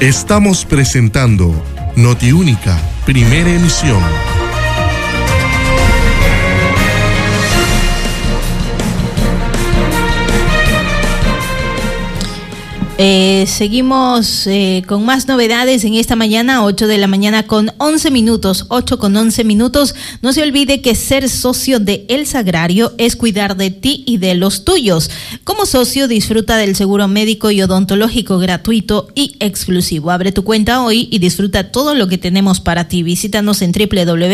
Estamos presentando Notiúnica, primera emisión. Seguimos con más novedades en esta mañana, 8 de la mañana con 11 minutos, 8 con 11 minutos. No se olvide que ser socio de El Sagrario es cuidar de ti y de los tuyos. Como socio, disfruta del seguro médico y odontológico gratuito y exclusivo. Abre tu cuenta hoy y disfruta todo lo que tenemos para ti. Visítanos en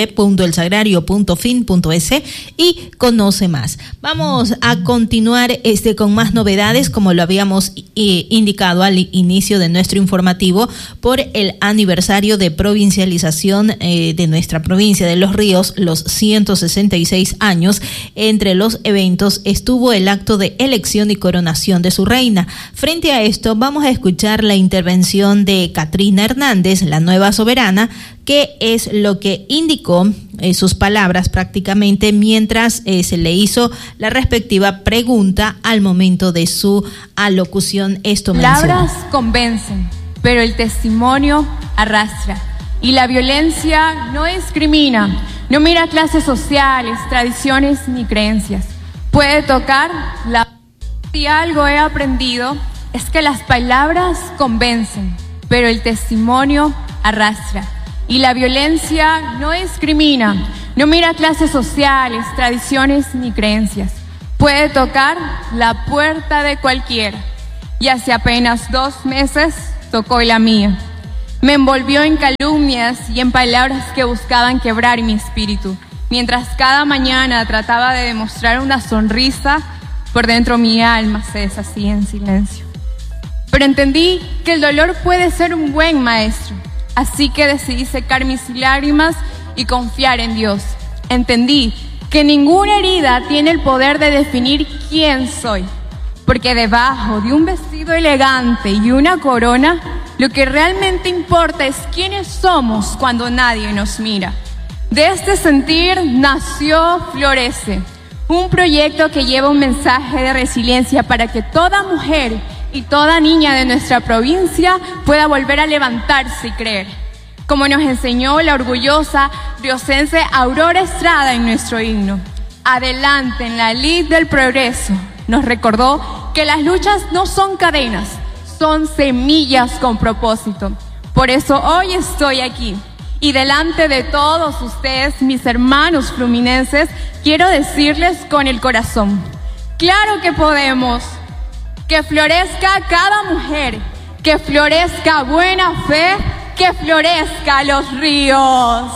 www.elsagrario.fin.es y conoce más. Vamos a continuar con más novedades, como lo habíamos indicado al inicio de nuestro informativo, por el aniversario de provincialización de nuestra provincia de Los Ríos, los 166 años. Entre los eventos estuvo el acto de elección y coronación de su reina. Frente a esto, vamos a escuchar la intervención de Catrina Hernández, la nueva soberana, que es lo que indicó sus palabras prácticamente mientras se le hizo la respectiva pregunta al momento de su alocución. Esto Palabras convencen, pero el testimonio arrastra. Y la violencia no discrimina, no mira clases sociales, tradiciones ni creencias. Puede tocar la... Si algo he aprendido es que las palabras convencen, pero el testimonio arrastra. Y la violencia no discrimina, no mira clases sociales, tradiciones ni creencias. Puede tocar la puerta de cualquiera. Y hace apenas 2 meses tocó la mía. Me envolvió en calumnias y en palabras que buscaban quebrar mi espíritu. Mientras cada mañana trataba de demostrar una sonrisa, por dentro mi alma se deshacía en silencio. Pero entendí que el dolor puede ser un buen maestro. Así que decidí secar mis lágrimas y confiar en Dios. Entendí que ninguna herida tiene el poder de definir quién soy, porque debajo de un vestido elegante y una corona, lo que realmente importa es quiénes somos cuando nadie nos mira. De este sentir nació Florece, un proyecto que lleva un mensaje de resiliencia para que toda mujer y toda niña de nuestra provincia pueda volver a levantarse y creer. Como nos enseñó la orgullosa riocense Aurora Estrada en nuestro himno. Adelante en la lid del progreso. Nos recordó que las luchas no son cadenas, son semillas con propósito. Por eso hoy estoy aquí. Y delante de todos ustedes, mis hermanos fluminenses, quiero decirles con el corazón: claro que podemos. Que florezca cada mujer, que florezca buena fe, que florezca Los Ríos.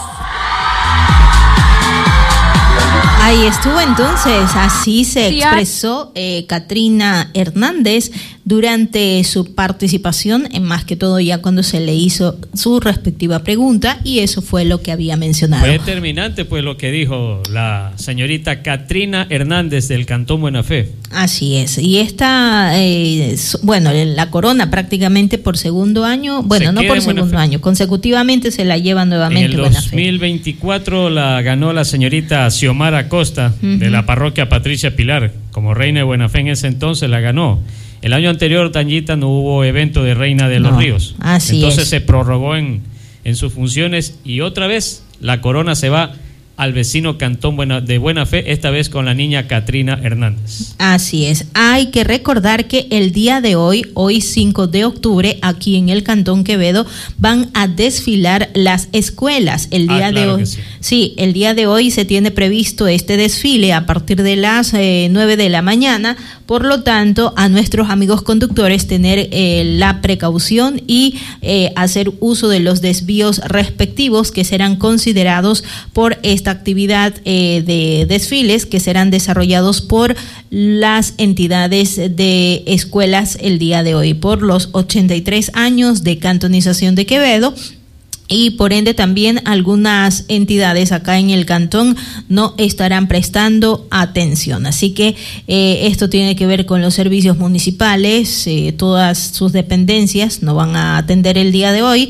Ahí estuvo entonces, así se expresó Catrina Hernández durante su participación, en más que todo ya cuando se le hizo su respectiva pregunta, y eso fue lo que había mencionado. Fue determinante pues lo que dijo la señorita Catrina Hernández del Cantón Buena Fe. Así es, y esta, la corona prácticamente por segundo año, no por segundo año, consecutivamente se la lleva nuevamente. En el 2024 la ganó la señorita Xiomara Costa, de la parroquia Patricia Pilar, como reina de Buena Fe en ese entonces la ganó. El año anterior, Tañita, no hubo evento de Reina de los Ríos. Entonces se prorrogó en sus funciones y otra vez la corona se va al vecino Cantón de Buena Fe, esta vez con la niña Catrina Hernández. Así es. Hay que recordar que el día de hoy 5 de octubre, aquí en el Cantón Quevedo, van a desfilar las escuelas. El día de hoy, sí, el día de hoy se tiene previsto este desfile a partir de las 9 de la mañana. Por lo tanto, a nuestros amigos conductores tener la precaución y hacer uso de los desvíos respectivos que serán considerados por esta actividad de desfiles que serán desarrollados por las entidades de escuelas el día de hoy, por los 83 años de cantonización de Quevedo. Y por ende también algunas entidades acá en el cantón no estarán prestando atención. Así que esto tiene que ver con los servicios municipales, todas sus dependencias no van a atender el día de hoy.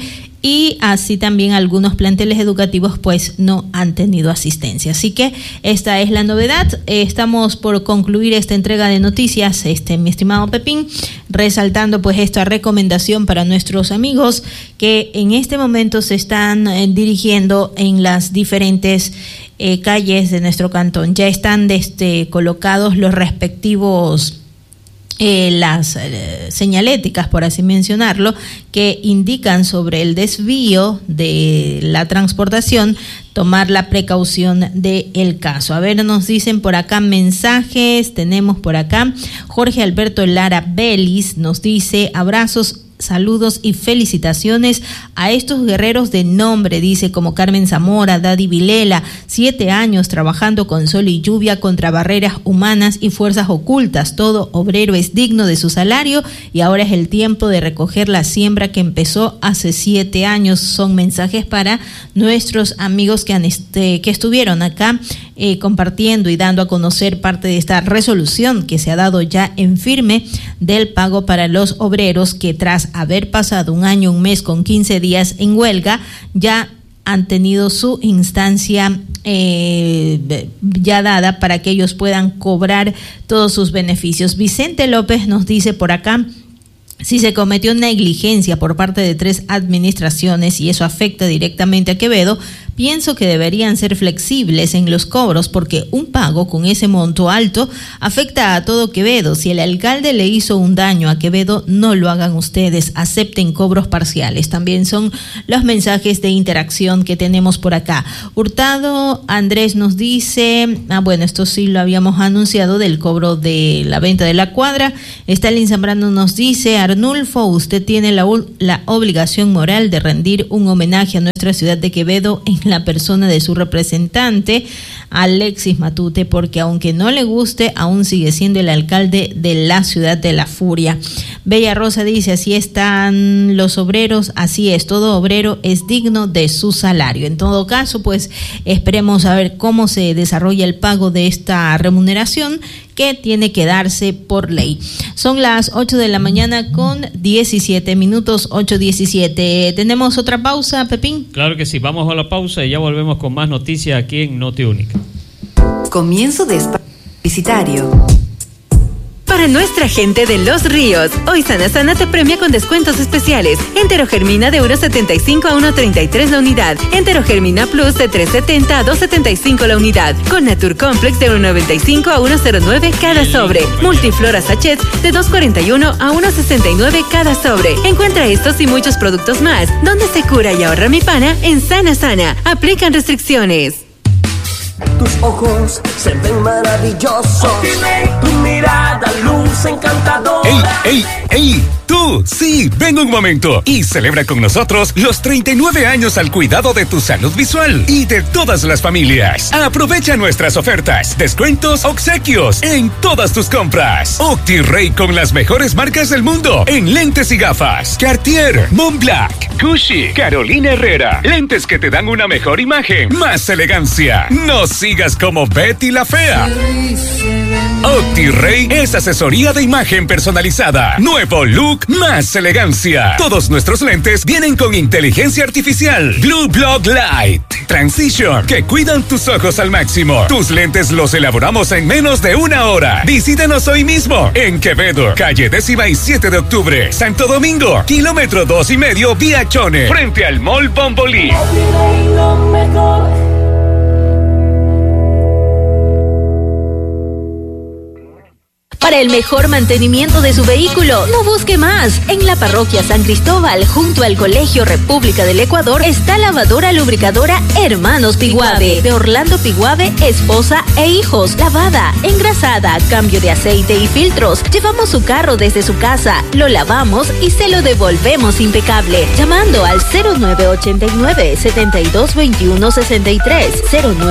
y así también algunos planteles educativos pues no han tenido asistencia. Así que esta es la novedad. Estamos por concluir esta entrega de noticias, mi estimado Pepín, resaltando pues esta recomendación para nuestros amigos que en este momento se están dirigiendo en las diferentes calles de nuestro cantón. Ya están colocados los respectivos las señaléticas, por así mencionarlo, que indican sobre el desvío de la transportación, tomar la precaución del caso. A ver, nos dicen por acá mensajes, tenemos por acá Jorge Alberto Lara Belis, nos dice abrazos, saludos y felicitaciones a estos guerreros de nombre, dice, como Carmen Zamora, Daddy Vilela, 7 años trabajando con sol y lluvia contra barreras humanas y fuerzas ocultas. Todo obrero es digno de su salario y ahora es el tiempo de recoger la siembra que empezó hace 7 años. Son mensajes para nuestros amigos que estuvieron acá compartiendo y dando a conocer parte de esta resolución que se ha dado ya en firme del pago para los obreros que tras haber pasado 1 año, 1 mes con 15 días en huelga, ya han tenido su instancia ya dada para que ellos puedan cobrar todos sus beneficios. Vicente López nos dice por acá: si se cometió negligencia por parte de 3 administraciones y eso afecta directamente a Quevedo, pienso que deberían ser flexibles en los cobros, porque un pago con ese monto alto afecta a todo Quevedo. Si el alcalde le hizo un daño a Quevedo, no lo hagan ustedes, acepten cobros parciales. También son los mensajes de interacción que tenemos por acá. Hurtado Andrés nos dice, bueno, esto sí lo habíamos anunciado, del cobro de la venta de la cuadra. Stalin Zambrano nos dice: Arnulfo, usted tiene la obligación moral de rendir un homenaje a nuestra ciudad de Quevedo en la persona de su representante, Alexis Matute, porque aunque no le guste, aún sigue siendo el alcalde de la ciudad de la furia. Bella Rosa dice: así están los obreros, así es, todo obrero es digno de su salario. En todo caso, pues esperemos a ver cómo se desarrolla el pago de esta remuneración que tiene que darse por ley. Son las 8 de la mañana con 17 minutos, 8:17. ¿Tenemos otra pausa, Pepín? Claro que sí, vamos a la pausa y ya volvemos con más noticias aquí en Noti Única. Comienzo de espacio publicitario. Para nuestra gente de Los Ríos, hoy Sana Sana te premia con descuentos especiales. Enterogermina de 1.75 a 1.33 la unidad. Enterogermina Plus de 3.70 a 2.75 la unidad. Con Natur Complex de 1.95 a 1.09 cada sobre. Multiflora Sachets de 2.41 a 1.69 cada sobre. Encuentra estos y muchos productos más. Donde se cura y ahorra mi pana, en Sana Sana. Aplican restricciones. Tus ojos se ven maravillosos. Tu mirada luce encantadora. ¡Ey, ey, ey! ¡Tú! Sí, ven un momento y celebra con nosotros los 39 años al cuidado de tu salud visual y de todas las familias. Aprovecha nuestras ofertas, descuentos, obsequios en todas tus compras. OptiRay con las mejores marcas del mundo en lentes y gafas. Cartier, Montblanc, Gucci, Carolina Herrera. Lentes que te dan una mejor imagen, más elegancia. No sigas como Betty la Fea. OptiRay es asesoría de imagen personalizada. Nuevo look, más elegancia. Todos nuestros lentes vienen con inteligencia artificial. Blue Block Light Transition, que cuidan tus ojos al máximo. Tus lentes los elaboramos en menos de 1 hora. Visítanos hoy mismo en Quevedo, calle 17 de octubre, Santo Domingo, kilómetro 2,5 vía Chone, frente al Mall Bombolí. Para el mejor mantenimiento de su vehículo, no busque más. En la parroquia San Cristóbal, junto al Colegio República del Ecuador, está lavadora lubricadora Hermanos Piguave, de Orlando Piguave, esposa e hijos. Lavada, engrasada, cambio de aceite y filtros. Llevamos su carro desde su casa, lo lavamos y se lo devolvemos impecable. Llamando al 0989-722163,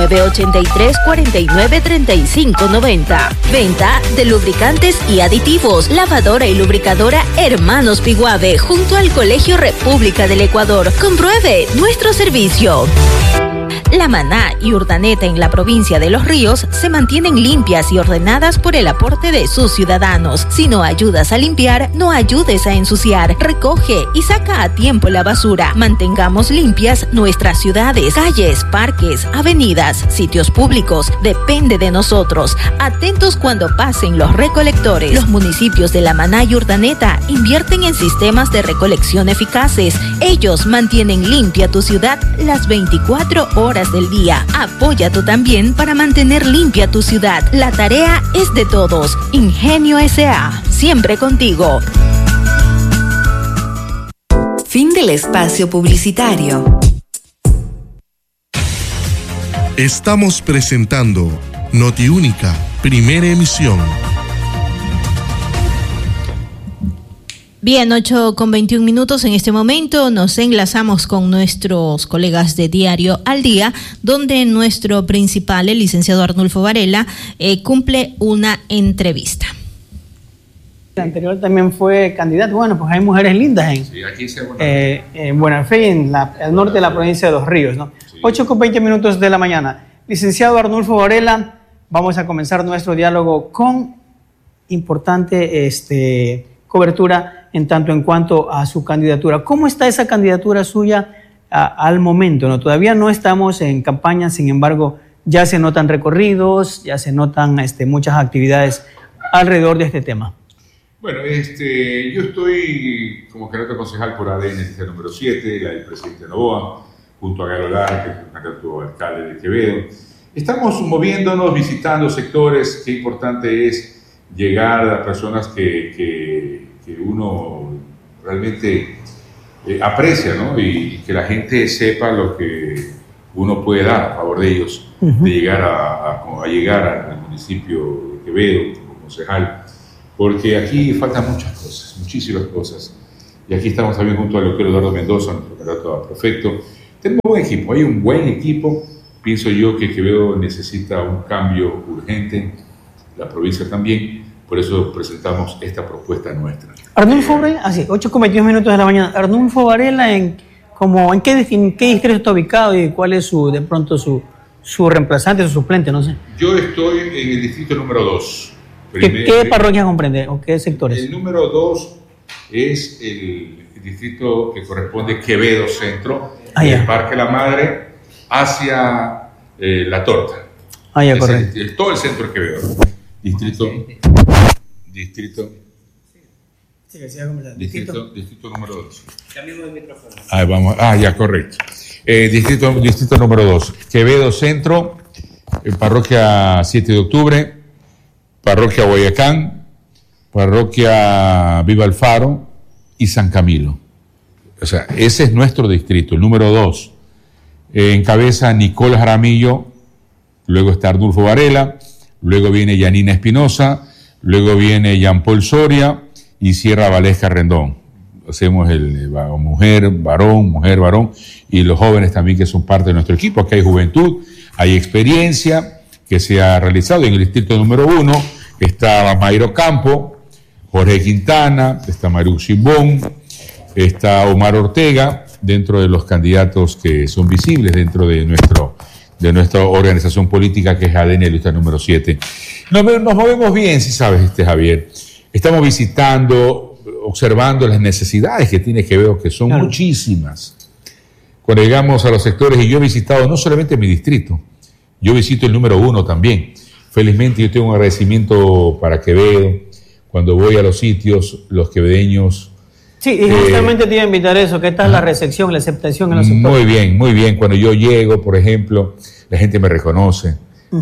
0983-493590. Venta de lubricantes y aditivos, lavadora y lubricadora Hermanos Piguave, junto al Colegio República del Ecuador. Compruebe nuestro servicio. La Maná y Urdaneta en la provincia de Los Ríos se mantienen limpias y ordenadas por el aporte de sus ciudadanos. Si no ayudas a limpiar, no ayudes a ensuciar. Recoge y saca a tiempo la basura. Mantengamos limpias nuestras ciudades, calles, parques, avenidas, sitios públicos. Depende de nosotros. Atentos cuando pasen los recolectores. Los municipios de La Maná y Urdaneta invierten en sistemas de recolección eficaces. Ellos mantienen limpia tu ciudad las 24 horas del día. Apoya tú también para mantener limpia tu ciudad. La tarea es de todos. Ingenio S.A. Siempre contigo. Fin del espacio publicitario. Estamos presentando Notiúnica, primera emisión. Bien, 8:21 en este momento nos enlazamos con nuestros colegas de Diario al Día, donde nuestro principal, el licenciado Arnulfo Varela, cumple una entrevista. El anterior también fue candidato. Bueno, pues hay mujeres lindas en Buena Fe, en el norte de la provincia de Los Ríos, ¿no? Sí. 8:20 de la mañana. Licenciado Arnulfo Varela, vamos a comenzar nuestro diálogo con importante cobertura en tanto en cuanto a su candidatura. ¿Cómo está esa candidatura suya al momento, ¿no? Todavía no estamos en campaña, sin embargo, ya se notan recorridos, ya se notan muchas actividades alrededor de este tema. Bueno, yo estoy como candidato concejal por ADN, lista número 7, la del presidente Novoa, junto a Galo Lara, que es el candidato alcalde de Quevedo. Estamos moviéndonos, visitando sectores. Qué importante es llegar a personas que uno realmente aprecia, ¿no? Y que la gente sepa lo que uno puede dar a favor de ellos, de llegar a llegar al municipio de Quevedo como concejal, porque aquí faltan muchas cosas, muchísimas cosas, y aquí estamos también junto al doctor Eduardo Mendoza, nuestro candidato a prefecto. Tenemos un buen equipo, hay un buen equipo. Pienso yo que Quevedo necesita un cambio urgente, la provincia también. Por eso presentamos esta propuesta nuestra. Arnulfo Varela, 8:22 de la mañana. Arnulfo Varela, ¿en qué distrito está ubicado y cuál es su reemplazante, su suplente? No sé. Yo estoy en el distrito número 2. ¿Qué parroquia comprende o qué sectores? El número 2 es el distrito que corresponde Quevedo Centro, del Parque La Madre hacia La Torta. Correcto. Todo el centro de Quevedo. Distrito número 2. Cambiemos de micrófono. Vamos. Correcto. Distrito número 2. Quevedo Centro, parroquia 7 de octubre, parroquia Guayacán, parroquia Viva el Faro y San Camilo. O sea, ese es nuestro distrito, el número 2. Encabeza Nicolás Jaramillo, luego está Arnulfo Varela, luego viene Yanina Espinosa, luego viene Jean Paul Soria y cierra Valesca Rendón. Hacemos el mujer, varón y los jóvenes también que son parte de nuestro equipo. Aquí hay juventud, hay experiencia que se ha realizado. En el distrito número 1 está Mayro Campo, Jorge Quintana, está Maru Simbón, está Omar Ortega, dentro de los candidatos que son visibles dentro de nuestra organización política, que es ADN, lista número 7. Nos movemos bien, si sabes, Javier. Estamos visitando, observando las necesidades que tiene Quevedo, que son muchísimas. Cuando llegamos a los sectores, y yo he visitado no solamente mi distrito, yo visito el número 1 también. Felizmente yo tengo un agradecimiento para Quevedo. Cuando voy a los sitios, los quevedeños... Sí, y justamente te iba a invitar eso, ¿qué tal la recepción, la aceptación en los sectores? Muy bien. Cuando yo llego, por ejemplo, la gente me reconoce,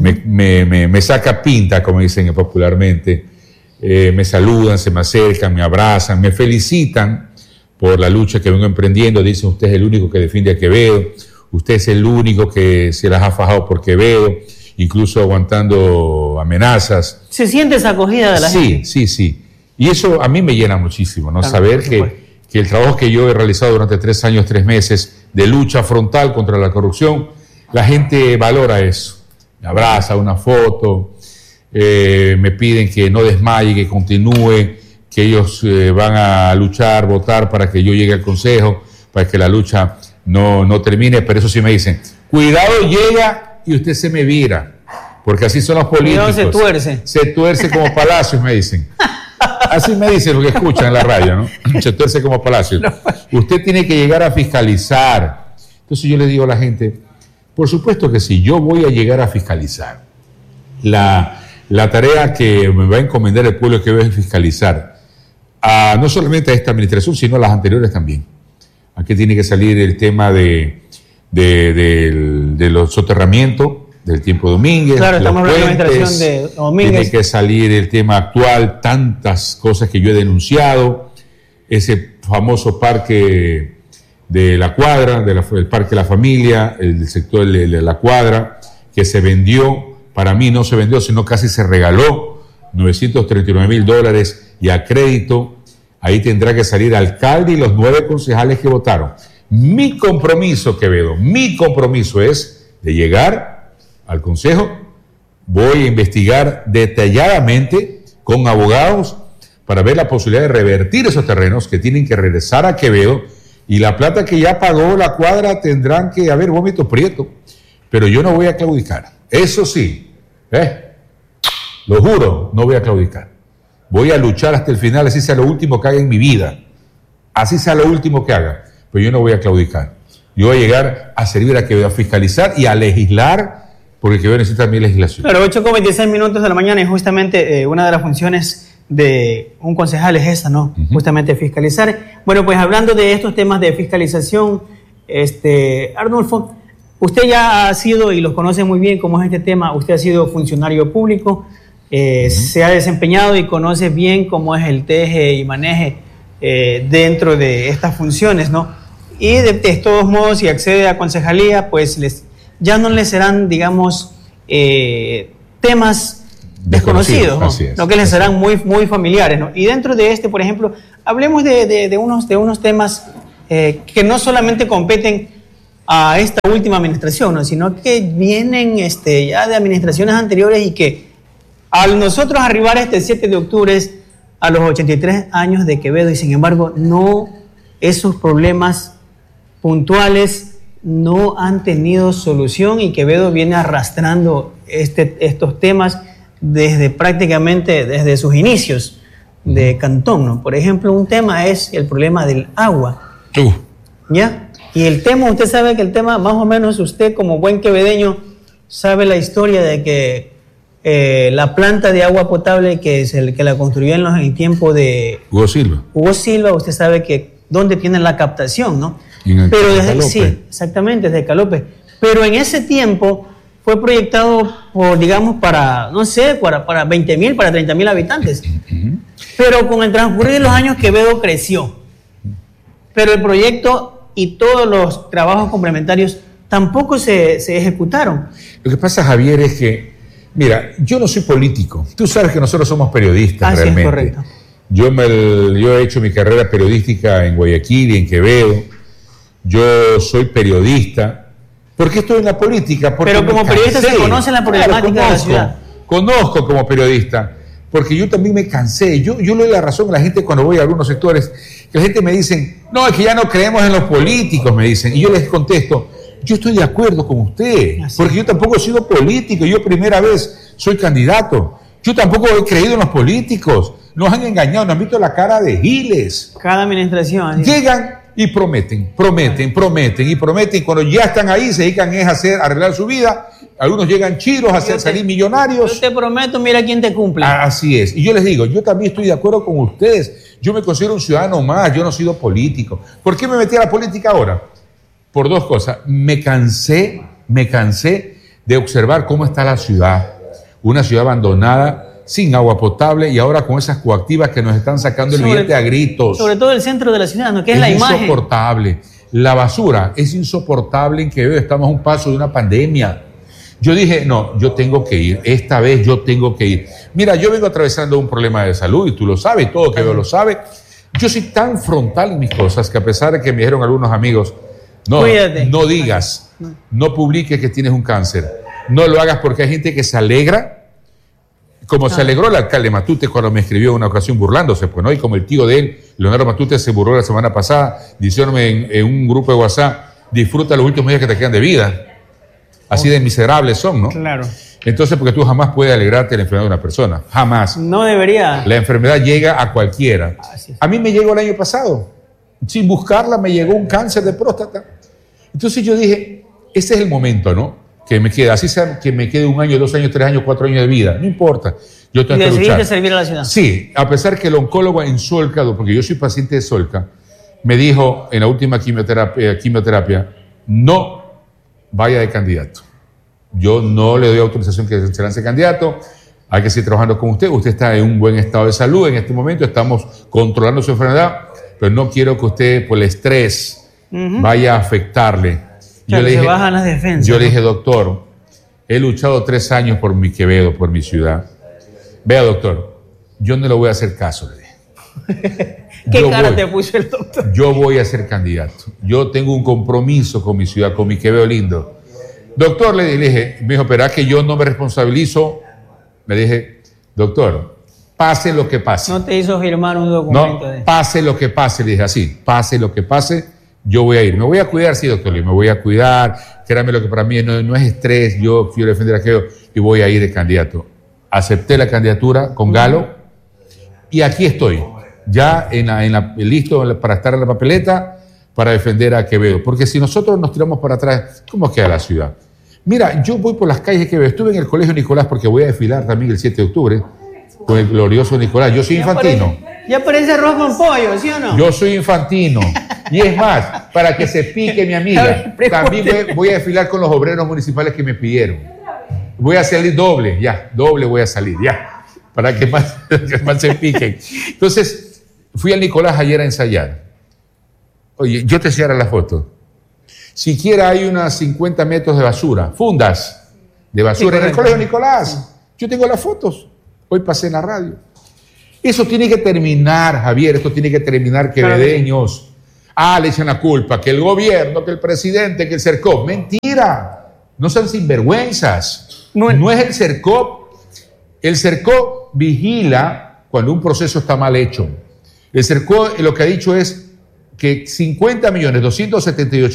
me saca pinta, como dicen popularmente, me saludan, se me acercan, me abrazan, me felicitan por la lucha que vengo emprendiendo. Dicen, usted es el único que defiende a Quevedo, usted es el único que se las ha fajado por Quevedo, incluso aguantando amenazas. ¿Se siente esa acogida de la gente? Sí. Y eso a mí me llena muchísimo, ¿no? Saber que el trabajo que yo he realizado durante 3 años, 3 meses de lucha frontal contra la corrupción, la gente valora eso. Me abraza, una foto, me piden que no desmaye, que continúe, que ellos van a luchar, votar para que yo llegue al consejo, para que la lucha no termine. Pero eso sí me dicen, Cuidado, llega y usted se me vira, porque así son los políticos. Se tuerce. Se tuerce como Palacios, me dicen. Así me dicen lo que escuchan en la radio, ¿no? Se tuerce como Palacios. Usted tiene que llegar a fiscalizar. Entonces yo le digo a la gente, por supuesto que sí, yo voy a llegar a fiscalizar. La tarea que me va a encomendar el pueblo que es fiscalizar, no solamente a esta administración, sino a las anteriores también. Aquí tiene que salir el tema de los soterramientos del tiempo de Domínguez. Claro, estamos hablando de la administración de Domínguez. Tiene que salir el tema actual, tantas cosas que yo he denunciado, ese famoso parque de la Cuadra, el Parque de la Familia, el sector de la Cuadra, que se vendió, para mí no se vendió, sino casi se regaló, $939,000 y a crédito. Ahí tendrá que salir alcalde y los 9 concejales que votaron. Mi compromiso, Quevedo, mi compromiso es de llegar al consejo, voy a investigar detalladamente con abogados para ver la posibilidad de revertir esos terrenos que tienen que regresar a Quevedo, y la plata que ya pagó la Cuadra tendrán que haber vómito prieto, pero yo no voy a claudicar. Eso sí, lo juro, no voy a claudicar. Voy a luchar hasta el final, así sea lo último que haga en mi vida, así sea lo último que haga, pero yo no voy a claudicar. Yo voy a llegar a servir a Quevedo, a fiscalizar y a legislar, porque Quevedo necesita mi legislación. Claro, 8:26 de la mañana, y justamente una de las funciones de un concejal es esa, ¿no? Justamente fiscalizar. Bueno, pues hablando de estos temas de fiscalización, Arnulfo, usted ya ha sido, y los conoce muy bien cómo es este tema, usted ha sido funcionario público, se ha desempeñado y conoce bien cómo es el teje y maneje dentro de estas funciones, ¿no? Y de todos modos, si accede a concejalía, pues ya no les serán, digamos, temas desconocidos, ¿no? Lo que les serán muy, muy familiares, ¿no? Y dentro de por ejemplo, hablemos de unos temas que no solamente competen a esta última administración, ¿no? Sino que vienen ya de administraciones anteriores, y que al nosotros arribar este 7 de octubre a los 83 años de Quevedo, y sin embargo esos problemas puntuales no han tenido solución, y Quevedo viene arrastrando estos temas prácticamente desde sus inicios de cantón, ¿no? Por ejemplo, un tema es el problema del agua. ¿Ya? Y el tema, usted sabe que el tema, más o menos usted como buen quevedeño sabe la historia de que la planta de agua potable que la construyó en el tiempo de Hugo Silva, usted sabe que dónde tiene la captación, ¿no? Pero sí, exactamente, desde Calope. Pero en ese tiempo fue proyectado para 20,000, para 30,000 habitantes. Pero con el transcurrir de los años, Quevedo creció. Pero el proyecto y todos los trabajos complementarios tampoco se ejecutaron. Lo que pasa, Javier, es que, mira, yo no soy político. Tú sabes que nosotros somos periodistas, realmente. Es correcto. Yo he hecho mi carrera periodística en Guayaquil y en Quevedo. Yo soy periodista. ¿Por qué estoy en la política? Porque pero como periodista se conoce la problemática de la ciudad. Conozco como periodista, porque yo también me cansé. Yo le doy la razón a la gente cuando voy a algunos sectores, que la gente me dice, no, es que ya no creemos en los políticos, me dicen. Y yo les contesto, yo estoy de acuerdo con usted, porque yo tampoco he sido político, yo primera vez soy candidato. Yo tampoco he creído en los políticos. Nos han engañado, nos han visto la cara de giles. Cada administración. Llegan y prometen. Y cuando ya están ahí, se dedican a arreglar su vida. Algunos llegan chiros a salir millonarios. Yo te prometo, mira quién te cumple. Así es. Y yo les digo, yo también estoy de acuerdo con ustedes. Yo me considero un ciudadano más, yo no he sido político. ¿Por qué me metí a la política ahora? Por dos cosas. Me cansé de observar cómo está la ciudad. Una ciudad abandonada, sin agua potable, y ahora con esas coactivas que nos están sacando el billete a gritos. Sobre todo el centro de la ciudad, ¿no? Que es la imagen. Es insoportable. La basura es insoportable en Quevedo. Estamos a un paso de una pandemia. Yo dije, no, yo tengo que ir. Esta vez yo tengo que ir. Mira, yo vengo atravesando un problema de salud, y tú lo sabes, todo Quevedo lo sabe. Yo soy tan frontal en mis cosas que, a pesar de que me dijeron algunos amigos, no digas, no publiques que tienes un cáncer. No lo hagas, porque hay gente que se alegra, como se alegró el alcalde Matute cuando me escribió en una ocasión burlándose, pues, ¿no? Y como el tío de él, Leonardo Matute, se burló la semana pasada, diciéndome en un grupo de WhatsApp, disfruta los últimos días que te quedan de vida. Así de miserables son, ¿no? Claro. Entonces, porque tú jamás puedes alegrarte de la enfermedad de una persona. Jamás. No debería. La enfermedad llega a cualquiera. A mí me llegó el año pasado. Sin buscarla me llegó un cáncer de próstata. Entonces yo dije, ese es el momento, ¿no? Que me queda. Así sea que me quede 1 año, 2 años, 3 años, 4 años de vida. No importa. Yo tengo que luchar. Servir a la ciudad. Sí, a pesar que el oncólogo en Solca, porque yo soy paciente de Solca, me dijo en la última quimioterapia, no vaya de candidato. Yo no le doy autorización que se lance candidato. Hay que seguir trabajando con usted. Usted está en un buen estado de salud en este momento. Estamos controlando su enfermedad, pero no quiero que usted, por el estrés, vaya a afectarle. Claro, se bajan las defensas. Yo le dije, doctor, he luchado 3 años por mi Quevedo, por mi ciudad. Vea, doctor, yo no le voy a hacer caso. Le dije. ¿Qué cara te puso el doctor? Yo voy a ser candidato. Yo tengo un compromiso con mi ciudad, con mi Quevedo lindo. Doctor, le dije, me dijo, pero es que yo no me responsabilizo. Le dije, doctor, pase lo que pase. No te hizo firmar un documento. No, pase lo que pase, le dije así, pase lo que pase, yo voy a ir. Me voy a cuidar, sí, doctor, me voy a cuidar. Créame lo que para mí no es estrés, yo quiero defender aquello y voy a ir de candidato. Acepté la candidatura con Galo y aquí estoy, ya listo para estar en la papeleta para defender a Quevedo. Porque si nosotros nos tiramos para atrás, ¿cómo queda la ciudad? Mira, yo voy por las calles de Quevedo. Estuve en el Colegio Nicolás porque voy a desfilar también el 7 de octubre con el glorioso Nicolás. Yo soy infantino. Ya parece arroz con pollo, ¿sí o no? Yo soy infantino. Y es más, para que se pique mi amiga, también voy a desfilar con los obreros municipales que me pidieron. Voy a salir doble voy a salir, ya, para que más se piquen. Entonces, fui al Nicolás ayer a ensayar. Oye, yo te enseñaré la foto. Siquiera hay unas 50 metros de basura, fundas de basura en el Colegio Nicolás. Yo tengo las fotos. Hoy pasé en la radio. Eso tiene que terminar, Javier. Esto tiene que terminar, quevedeños. Le echan la culpa, que el gobierno, que el presidente, que el CERCOP. Mentira. No sean sinvergüenzas. No es el CERCOP. El CERCOP vigila cuando un proceso está mal hecho. El CERCOP lo que ha dicho es que 50.278.000